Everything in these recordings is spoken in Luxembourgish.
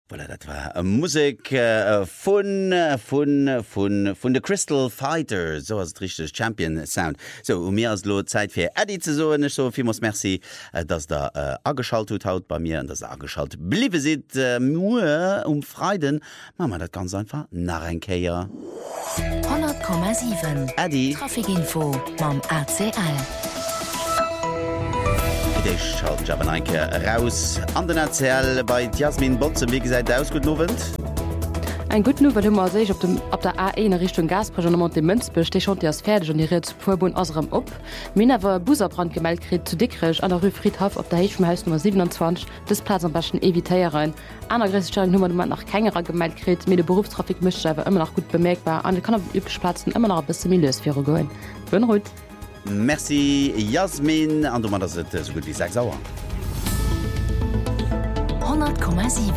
Voilà, das war Musik von The Crystal Fighters, so ist richtig Champion Sound. So, mir als Lo Zeit für Eddie zu sagen, so viel muss merci, dass da angeschaltet hat bei mir und dass angeschaltet bliebe sieht, nur Freiden, machen wir das ganz einfach nach ein Kehr. 100,7 Eddie. Trafikinfo beim ACL. Ich schalte aber ein raus an den ACL bei Jasmin Botze. Wie gesagt, aus guten Abend. Ein gut Nuwer hummer seich op der A1 Richtung Gasprogement de Mënzbech, déi schon ass fertigg an Di Pubun asrem op. Min awer Buserbrand gemeldt krit zu Dickrech an der Rue Friedhof op der Heich vom Haus Nummer 27 des Platz am Baschen evitéieren. An der Gresstellung Nummer man nach keinerer gemeldt krit, mé de Berufstrafik mischt awer immer noch gut bemerkbar, an de kann op übschplatzen immer noch bis Milles fir goen. Bën Rut. Merci Jasmin, an du man das so gut wie 6 Sauer. 100,7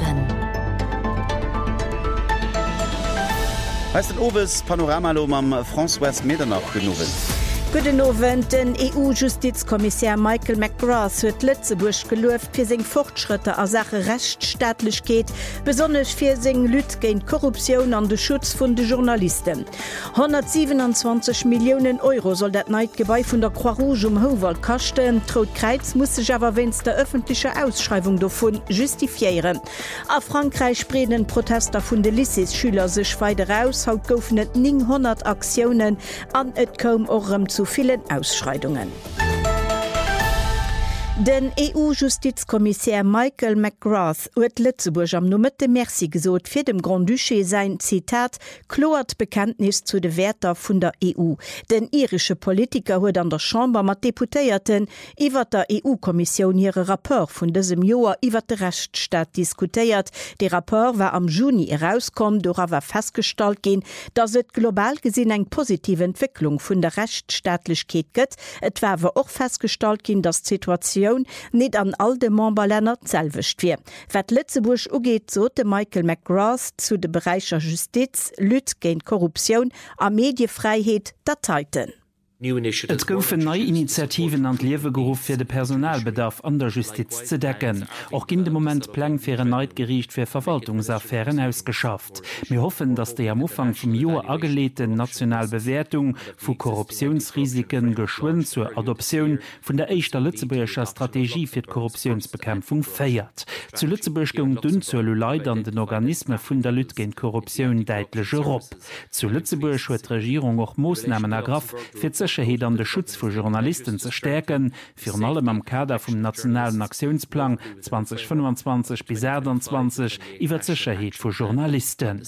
Heißt den Owes Panoramalo am François Medernach genowen. Guten Abend, den EU-Justizkommissär Michael McGrath huet Lützeburg gelooft fir seg Fortschritte a Sache Rechtsstaatlichkeit, besonders fir seg Lüt géint Korruption an de Schutz vun de Journalisten. 127 Millionen Euro soll dat Neidgebei vun der Croix-Rouge Howald kachten. Trot-Kreiz muss sech awer wenns der öffentliche Ausschreibung davon justifiieren. A Frankreich breden Protester vun de Lycée-Schüler sech weiter aus, haut goufen et 900 Aktionen an et kom orem zu vielen Ausschreitungen. Den EU-Justizkommissär Michael McGrath huet Lützeburg am Nummette Merci gesot fir dem Grand Duché sein Zitat kloert Bekenntnis zu de Werter vun der EU. Den irische Politiker huet an der Chamber mat Deputéierten iwwer der EU-Kommission ihre Rapport vun dësem Joer iwwer de Rechtsstaat diskutiert. De Rapport war am Juni herauskom, dorawer festgestalt gin, dats et global gesinn eng positive Entwicklung vun der Rechtsstaatlichkeit gëtt. Et warwer och festgestalt gin, dass Situation nicht an all de Memberländer zelwicht wie. Wat Lützeburg ugeht, so de Michael McGrath zu de Bereicher Justiz, Lüt géint Korruption a Mediefreiheit Dateiten. Et goufen neii Initiativen an Liewe gerufen fir de Personalbedarf an der Justiz ze decken. Och ginn de Moment Pläng fir en Neidgericht fir Verwaltungsaffären ausgeschafft. Wir hoffen, dass de am Ufang vum Joer ageleten Nationalbewertung vu Korruptionsrisiken geschwun zur Adoption vun der Eichter Lützeburger Strategie fir Korruptionsbekämpfung feiert. Zu Lützeburg gong dünn zur Luleidern den Organisme vun der Lüt géint Korruption deitlech Europa. Zu Lützeburg huet Regierung och Moosnamen ergraff fir Sicherheit an den Schutz von Journalisten zu stärken, für allem am Kader vom Nationalen Aktionsplan 2025 bis 2028 über die Sicherheit von Journalisten.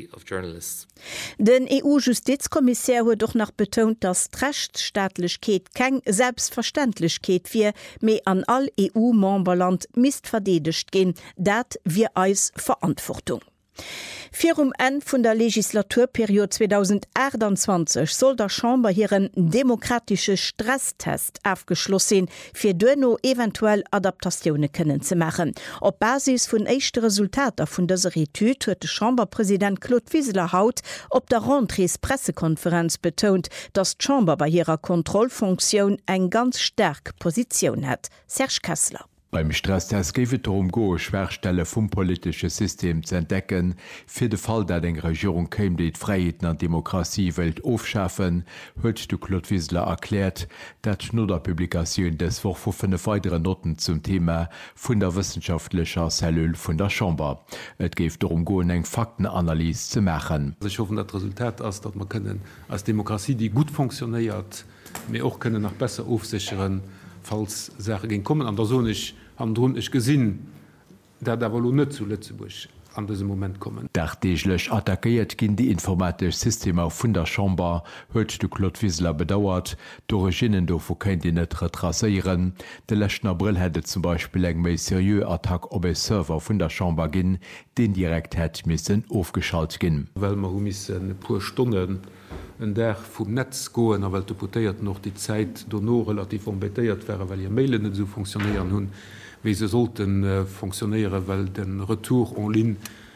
Den EU-Justizkommissär hat doch noch betont, dass die Rechtsstaatlichkeit keine Selbstverständlichkeit wie mehr an all EU-Memberland missverdedigt gehen. Das wir als Verantwortung. Für Ende von der Legislaturperiode 2028 soll der Chamber hier einen demokratischen Stresstest aufgeschlossen für Döno eventuell Adaptationen können zu machen. Auf Basis von ersten Resultaten von dieser Etude hat der Chamberpräsident Claude Wieseler haut auf der Rentrées Pressekonferenz betont, dass die Chamber bei ihrer Kontrollfunktion eine ganz starke Position hat. Serge Kessler. Beim Stresstest geht es darum, Schwachstellen vom politischen System zu entdecken. Für den Fall, dass eine Regierung käme, die Freiheiten und Demokratie will aufschaffen, hat Claude Wieseler erklärt, dass nur der Publikation des Woche von weiteren Noten zum Thema von der wissenschaftlichen Zellule von der Chamber. Es geht darum, eine Faktenanalyse zu machen. Ich hoffe, das Resultat ist, dass wir als Demokratie, die gut funktioniert, wir auch können noch besser aufsichern, falls Sachen gehen kommen. An der so nicht haben drum ich gesehen, da wohl nicht zu Lützeburg an diesem Moment kommen. Dachtäglich attackiert gehen die informatischen Systeme von der Chamber, hat Claude Wieseler bedauert. D'Originen davon könnt ihr nicht retracieren. Der letzten April hätte zum Beispiel ein mehr seriöser Attack auf einen Server von der Chamber gehen, den direkt hätte müssen aufgeschaltet gehen. Weil wir müssen ein paar Stunden en der vum Netz goen, weil deputéiert noch die Zeit donno relativ embêtéiert wäre, weil ihr Mailen net so funktionieren hun, wie se sollten funktionieren, weil den Retour en ligne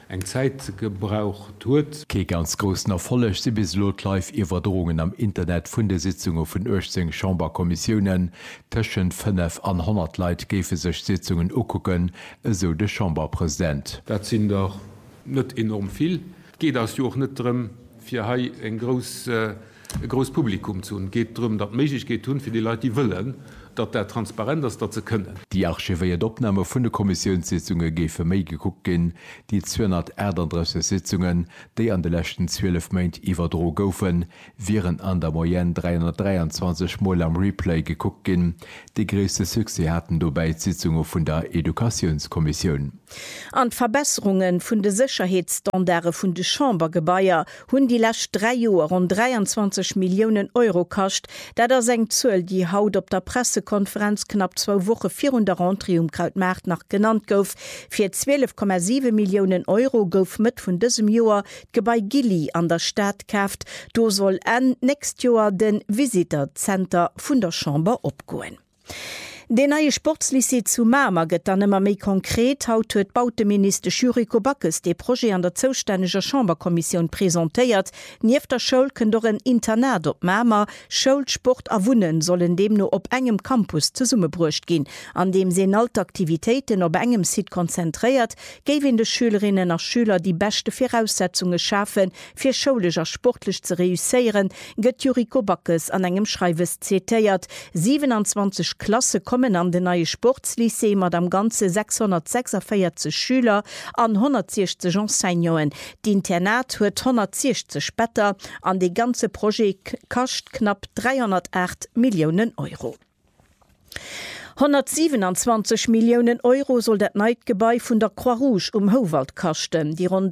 eng Zeit gebraucht huet. Ke ganz großen Erfolleg si bis Lot live Iwerdroungen am Internet vun de Sitzunge vun 18 Chamberkommissionen tschen 5 an 100 Leiit gefe sech Sitzungen ukucken, eso de Chamberpräsident. Dat sind doch net enorm viel. Geht as Joch net drum fir hai eng gros Publikum zu. Geht drum, dat méigich geht tun fir die Leute die willen, dat der transparent ist, dat ze können. Die archiviert Opnahme vun de Kommissionssitzunge gefe méi gekuckt gin, die 238 Sitzungen, déi an de lächten 12 Meint iwwerdro goufen, viren an der Moyen 323 Mol am Replay gekuckt gin. De gréste Suse hatten dobei Sitzunge vun der Edukationskommission. An Verbesserungen vun de Sicherheitsstandare vun de Chambergebaier hunn die lacht 3 Joer rund 23 Millionen Euro kascht, dat er seng zuuel die Haut op der Pressekonferenz knapp 2 Woche vir der Rentrium Krautmarkt nach genannt gouf. Fir 12,7 Millionen Euro gouf mit vun diesem Joer Gebei Gilli an der Stadt kaft. Do soll nächst Joer den Visitercenter vun der Chamber opgoen. Den neue Sportslycée zu Mama gëtt an immer méi konkret haut huet Bauteminister Juriko Backes de Projekt an der zoustäneger Chamberkommission präsentéiert. Nief der Schoul kën doch en Internat op Mama, Schulsport awunnen sollen dem no op engem Campus ze Summe brucht gin, an dem se Altaktivitäten op engem Sit konzentriert, géwen de Schülerinnen a Schüler die beste Voraussetzungen schaffen, fir schouleger sportlich ze reüssieren, gëtt Juriko Backes an engem Schreiwes zitéiert. 27 Klasse kommen an den neue Sportslycée mat am ganze 646 Schüler an 160 Enseignants. Die Internat huet 160 Spätter an de ganze Projekt kascht knapp 308 Millionen Euro. 127 Millionen Euro soll dat Neidgebäi vun der Croix-Rouge Howald kachten. Die rund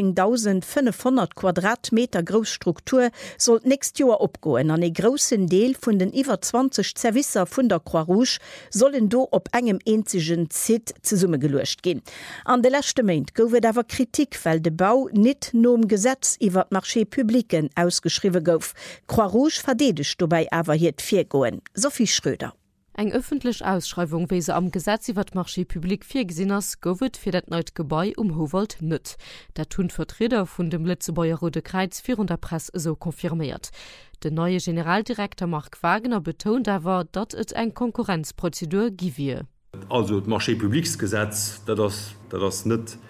13.500 Quadratmeter Großstruktur soll nächst Jahr opgoen. An e großen Deel vun den iwwer 20 Zerwisser vun der Croix-Rouge sollen do op engem einzigen Zit ze Summe gelöscht gin. An de letzte Meint goufet awer Kritik, weil de Bau net nom Gesetz iwwer Marché Publiken ausgeschriwe gouf. Croix-Rouge verdedigt dobei awer hiet vir goen. Sophie Schröder. Eg öffentlich Ausschreibung wese am Gesetz iwwer Marché Publik fir Gesinners gowet fir dat neut Gebäi Howald nett. Dat tun Vertreter vun dem Lützebauer Rote Kreuz 400 Press so konfirmiert. De neue Generaldirektor Mark Wagner betont awer, dat et eng Konkurrenzprozedur giwie. Also d Marché Publiksgesetz, dat das net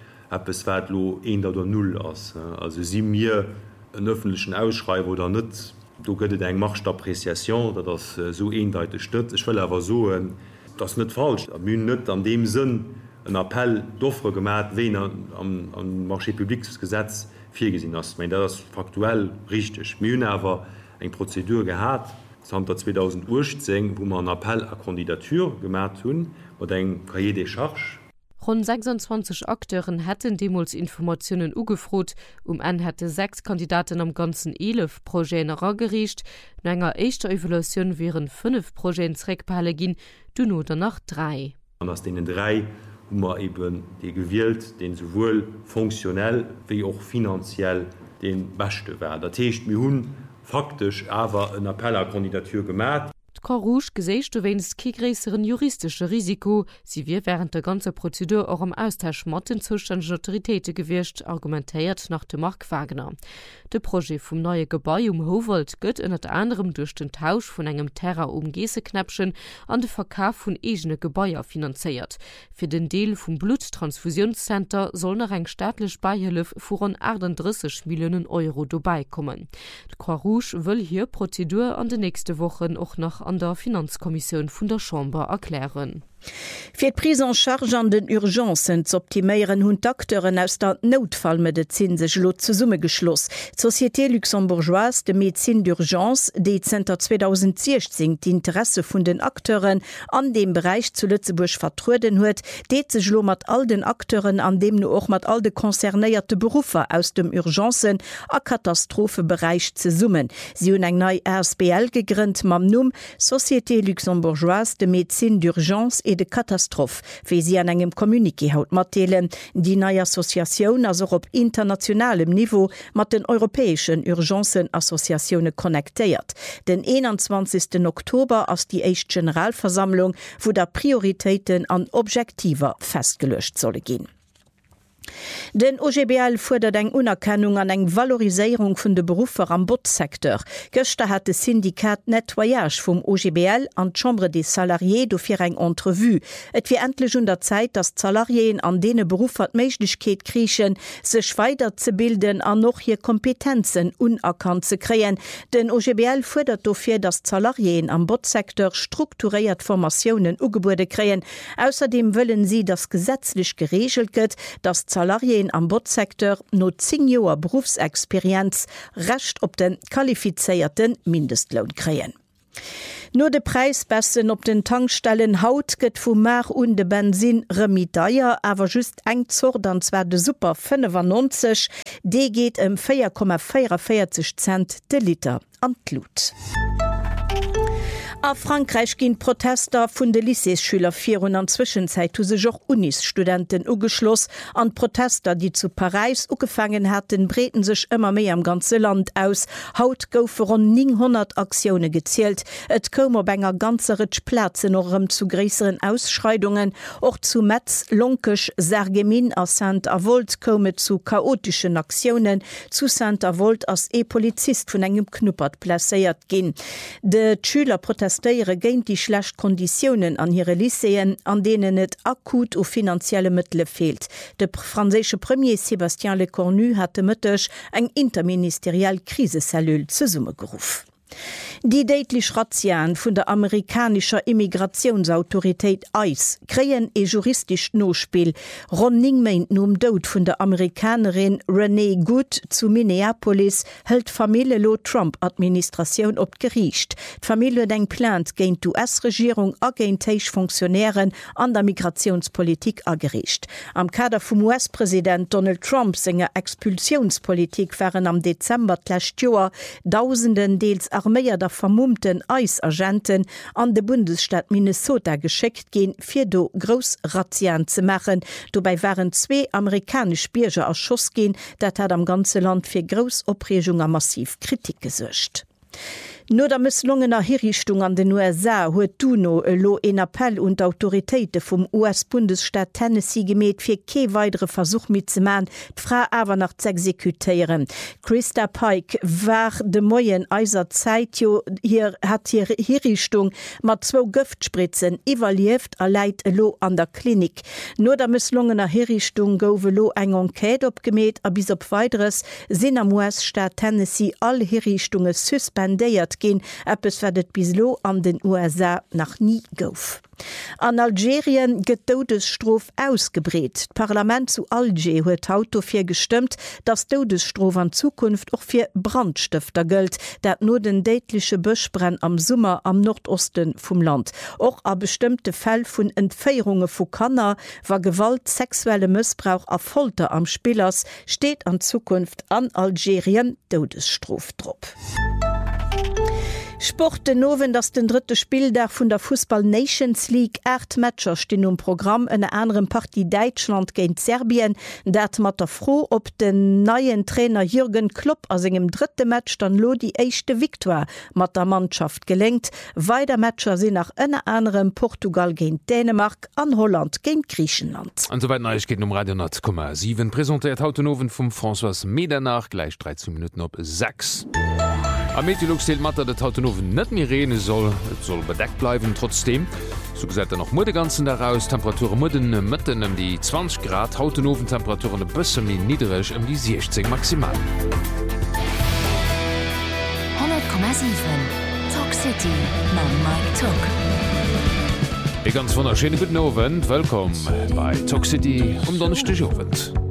lo 1 oder 0 ass. Also si mir en öffentlichen Ausschreiber oder net. Du gëtt eng Machtappreciation, dat das so eendeitig stëtt. Ich will awer so das net falsch. Mün net an dem Sinn en Appell doffre gemat, wen an Marché-Publiksgesetz fir gesinn ass. Das faktuell richtig. Mün awer eng Prozedur gehat, 2018, wo man Appell a Kandidatur gemat hunn, wat eng Cahier de Charge. Rund 26 Akteuren hätten demos Informationen ugefrot, hätte 6 Kandidaten am ganzen 11 Projekte ragericht. Nach enger echter Evaluation wären 5 Projekte gin, du nur danach 3. Und aus denen 3 haben wir eben die gewählt, den sowohl funktionell wie auch finanziell den beste war. Das heißt, wir haben faktisch aber eine Appelkandidatur gemacht. Croix-Rouge gesäicht du wennst kigräeren juristische Risiko, sie wie während der ganze Prozedur auch am Austausch Motten zuständige Autoritäten gewircht, argumentiert nach dem Mark Wagner. De Projekt vom neue Gebäi Howald gött unter anderem durch den Tausch von engem Terra Geseknäpchen an den Verkauf von egene Gebäier finanziert. Für den Deal vom Bluttransfusionscenter soll noch ein staatlich Beihilfe von 38 Millionen Euro dabei kommen. Croix-Rouge will hier Prozedur an den nächsten Wochen auch noch an der Finanzkommission vun der Chamber erklären. Fir d'Prise en charge an den Urgenzen zu optimieren hunn Akteuren aus der Notfallmedizin sech lo ze Summe geschloss. Société luxembourgeoise de Medizin d'Urgence déi Zter 2016 die Interesse vun den Akteuren an dem Bereich zu Lützeburg vertruden huet, deet sech lo mat all den Akteuren an dem no och mat all de konzernéierte Berufer aus dem Urgenzen a Katastrophebereich ze summen. Sie hunn eng nei RSBL gegrünnnt mam Numm Société luxembourgeoise de Medizin d'Urgence e de Katastrophe, wie sie an engem Kommuniké haut matelen. Die neue Assoziation as op internationalem Niveau mat den europäischen Urgencenassoziationen connectéiert. Den 21. Oktober ass die Eicht Generalversammlung, wo der Prioritäten an Objektiver festgelöscht solle gehen. Den OGBL fordert eng Unerkennung an eng Valorisierung vun de Berufer am Botsektor. Gëchte hat de Syndikat Nettoyage vum OGBL an d'Chambre des Salariés do fir eng Entrevue. Et wie endlich der Zeit, dass Salarien an dene Berufer d'Meiglichkeet kriechen, sech weiter ze bilden an noch hier Kompetenzen unerkannt ze kreen. Den OGBL fordert dofir, dass Salarien am Botsektor strukturiert Formationen ugebude kreen. Außerdem wollen sie, dass gesetzlich geregelt wird, dass Salarien am Botsektor no 10 Joer Berufsexperienz recht op den qualifizierten Mindestlohn kreen. No de Preisbessen op den Tankstellen haut gëtt vu Mar und de Benzin Remidaier, awer just eng Zord anwer de Super 95, de geht 4,44 Cent de Liter an Glut. A Frankreich ginn Protester vun de Lycéeschüler 4 an Zwischenzeit hu se joch Unisstudenten ugeschloss an Protester, die zu Paris ugefangen hatten, breten sech ëmmer méi am ganze Land aus. Haut goufe rund 900 Aktionen gezielt. Et kom op enger ganzerech Plätze norm zu gräseren Ausschreidungen, och zu Metz, Lonkech, Sargemin a Saint-Avold kome zu chaotischen Aktionen, zu Saint-Avold as Polizist vun engem Knuppert placéiert ginn. De Schüler protestieren géint die schlecht Konditionen an ihre Lycéen, an denen et akut o finanzielle Mittel fehlt. De franzésche Premier Sébastien Lecornu hatte mëttech eng interministeriell Krisesellul ze Summe gerufen. Die deitlich Razzien vun der amerikanischer Immigrationsautoritéit ICE kreien e juristisch Nospiel rund 9 Mäinten Dout vun der Amerikanerin Renee Good zu Minneapolis hält Familie Lo Trump-Administration op Gericht. D'Familie denkt plant géint US-Regierung agentteich Funktionären an der Migrationspolitik agericht. Am Kader vum US-Präsident Donald Trump senger Expulsionspolitik wären am Dezember d'lächt Joer Tausenden deels arméier der vermummten Eisagenten an de Bundesstaat Minnesota geschickt gehen, fir do Grossrazzien zu machen. Dabei waren 2 amerikanisch Bierger erschoss gehen, dat hat am ganze Land fir Grossopregung a massiv Kritik gesucht. No der misslungener Hinrichtung an den USA huet Duno lo en Appell und Autoritéite vum US-Bundesstaat Tennessee gemet fir ke weitere Versuch mitzeman, d'Fra awer nach ze exekutéieren. Christa Pike war de moien eiser Zeit hat hier Hinrichtung mat 2 Gëftspritzen evaluiert erleit lo an der Klinik. No der misslungener Hinrichtung goufe lo eng Enquete opgemet, a bis op weiteres sinn am US-Staat Tennessee all Hinrichtungen suspendéiert gehen, es werdet bislo an den USA nach nie gouf. An Algerien get Todesstrof ausgebret. Parlament zu Alger huet Auto fir gestimmt, dass Todesstrof an Zukunft auch fir Brandstifter gilt, dat nur den deitliche Böschbrenn am Summer am Nordosten vom Land. Auch a bestimmte Fäll vun Entfeierungen vu Kanner, war Gewalt, sexuelle Missbrauch a Folter am Spielers, steht an Zukunft an Algerien Todesstrof drop. Sport den Nowen, dass den 3. Spieltag vun der Fußball Nations League 8 Matcher stehen Programm en anderen Partie Deutschland géint Serbien, dat mat der froh op den neuen Trainer Jürgen Klopp as engem 3. Match dann lo die echte Viktoire mat der Mannschaft gelenkt. Weiter Matcher sind nach ënne anderem Portugal géint Dänemark, an Holland géint Griechenland. An soweit neich geht Radio 10,7 präsentiert haut Nowen vum François Medernach gleich 13 Minuten op 6. Am Meteorolog zählt Matter, dass Hautenoven nicht mehr reden soll. Es soll bedeckt bleiben trotzdem. So gesagt noch Mutter ganzen daraus. Temperaturen mitten um die 20 Grad. Hautenoven Temperaturen ein bisschen mehr niedrig um die 16 maximal. 100,7 Talk City mit Mike Talk. Ganz wunderschönen guten Abend. Willkommen bei Talk City Donnerstagabend.